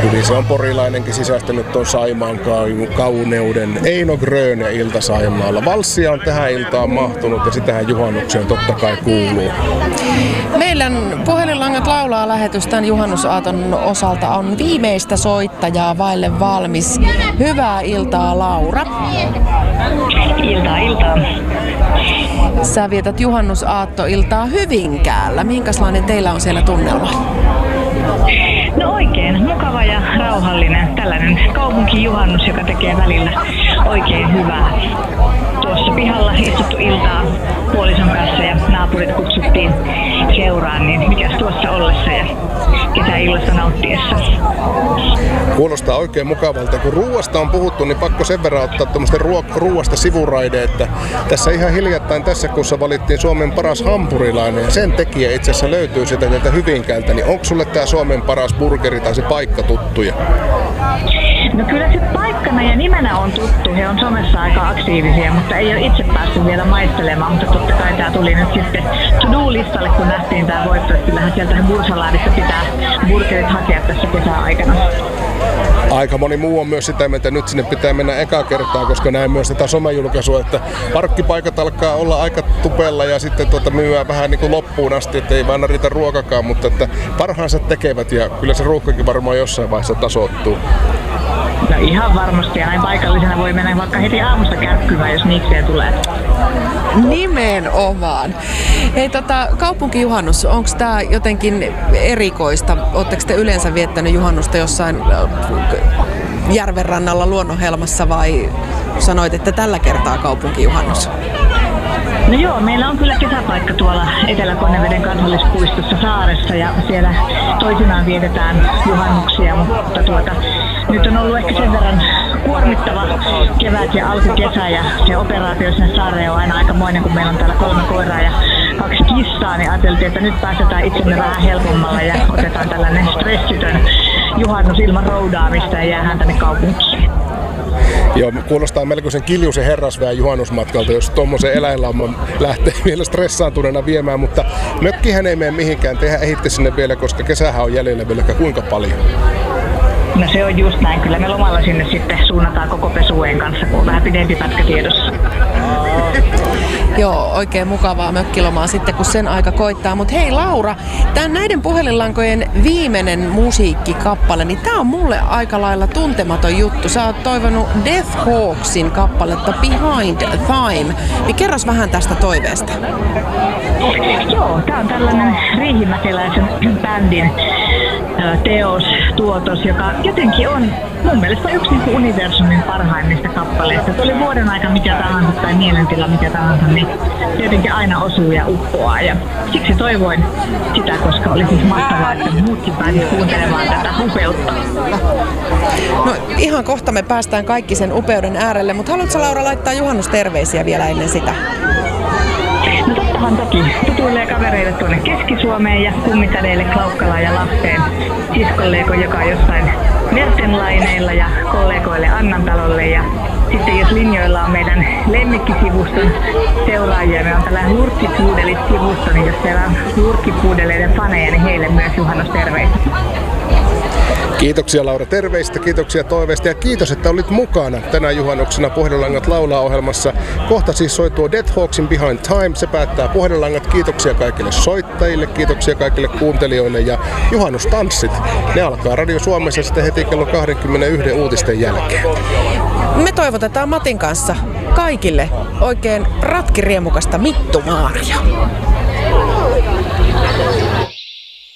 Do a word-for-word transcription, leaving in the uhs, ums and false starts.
Hyvin se on porilainenkin sisäistänyt tuon Saimaan kauneuden. Eino Gröne ilta Saimaalla. Valssia on tähän iltaan mahtunut ja sitähän juhannukseen totta kai kuuluu. Meidän puhelinlangat laulaa lähetys tämän juhannusaaton osalta on viimeistä soittajaa vaille valmis. Hyvää iltaa, Laura. Iltaa, iltaa. Sä vietät juhannusaattoiltaa Hyvinkäällä. Minkälainen teillä on siellä tunnelma? No oikein mukava ja rauhallinen. Tällainen kaupunkijuhannus, joka tekee välillä oikein hyvää. Tuossa pihalla istuttu iltaa puolison kanssa ja naapurit kutsuttiin seuraan, niin mikäs tuossa ollessa ja kesäillasta nauttiessa. Kuulostaa oikein mukavalta. Kun ruuasta on puhuttu, niin pakko sen verran ottaa tuommoista ruuasta sivuraide, että tässä ihan hiljattain tässä kuussa valittiin Suomen paras hampurilainen ja sen tekijä itse asiassa löytyy sitä täältä Hyvinkäältä, niin onko sulle tää Suomen paras burgeri tai se paikka tuttuja? No kyllä se paikkana ja nimenä on tuttu. He on somessa aika aktiivisia, mutta ei ole itse päässyt vielä maistelemaan. Mutta totta kai tämä tuli nyt sitten to-do-listalle, kun nähtiin tämä voitto. Kyllähän sieltä Bursalaadista pitää burgerit hakea tässä kesäaikana. Aika moni muu on myös sitä, että nyt sinne pitää mennä eka kertaa, koska näin myös tätä somejulkaisua, että parkkipaikat alkaa olla aika tupella ja sitten tuota myyään vähän niin kuin loppuun asti, että ei vaan riitä ruokakaan, mutta että parhaansa tekevät ja kyllä se ruuhkakin varmaan jossain vaiheessa tasoittuu. No ihan varmasti ja näin paikallisena voi mennä vaikka heti aamusta kärkkymään, jos niikseen tulee. Nimenomaan. Hei, tota, kaupunkijuhannus, onko tämä jotenkin erikoista? Oletteko te yleensä viettänyt juhannusta jossain järvenrannalla luonnonhelmassa vai sanoit, että tällä kertaa kaupunkijuhannus? No joo, meillä on kyllä kesäpaikka tuolla Etelä-Konneveden kansallispuistossa Saaressa ja siellä toisinaan vietetään juhannuksia, mutta tuota, nyt on ollut ehkä sen verran kuormittava kevät ja alkukesä ja se operaatio sinne saareen on aina aikamoinen, kun meillä on täällä kolme koiraa ja kaksi kissaa, niin ajateltiin, että nyt päästetään itsemme vähän helpommalla ja otetaan tällainen stressitön juhannus ilman roudaamista ja jäähän tänne kaupunkiin. Joo, kuulostaa melkoisen kiljuisen herrasväen juhannusmatkalta, jos tuommoisen eläinlamman lähtee vielä stressaantuneena viemään, mutta mökkihän ei mene mihinkään, tehän ehitte sinne vielä, koska kesähän on jäljellä vielä kuinka paljon. No se on just näin, kyllä me lomalla sinne sitten suunnataan koko pesueen kanssa, kun on vähän pidempi pätkä tiedossa. Joo, oikein mukavaa mökkilomaa sitten, kun sen aika koittaa. Mutta hei Laura, tämän näiden puhelinlankojen viimeinen musiikkikappale, niin tää on mulle aika lailla tuntematon juttu. Sä oot toivonut Death Hawksin kappaletta Behind Time. Niin kerros vähän tästä toiveesta. Joo, tää on tällainen riihimäkeläisen bändin teos, tuotos, joka jotenkin on mun mielestä yksi niin universumin parhaimmista kappaleista. Se oli vuoden aika mikä tahansa tai mielentila mikä tahansa, niin tietenkin aina osuu ja uppoaa. Ja siksi toivoin sitä, koska oli siis mahtavaa, että muutkin pääsivät kuuntelemaan tätä upeutta. No ihan kohta me päästään kaikki sen upeuden äärelle, mutta haluatko Laura laittaa juhannusterveisiä vielä ennen sitä? No tottahan toki. Tutuille ja kavereille tuonne Keski-Suomeen ja kummitädeille Klaukkalaan ja Lahteen. Siskolle, joka on jossain Mertenlaineilla ja kollegoille Annantalolle. Ja sitten jos linjoilla on meidän lemmikkisivuston seuraajia, me on tällainen Lurkkipuudelit-sivusto, niin jos siellä on lurkkipuudeleiden faneja, niin heille myös juhannusterveisiä. Kiitoksia Laura terveistä, kiitoksia toiveista ja kiitos, että olit mukana tänä juhannuksena Puhelinlangat laulaa -ohjelmassa. Kohta siis soi tuo Death Hawksin Behind Time, se päättää Puhelinlangat. Kiitoksia kaikille soittajille, kiitoksia kaikille kuuntelijoille ja juhannustanssit. Ne alkaa Radio Suomessa sitten heti kello kaksikymmentäyksi uutisten jälkeen. Me toivotetaan Matin kanssa kaikille oikein ratkiriemukasta mittumaaria.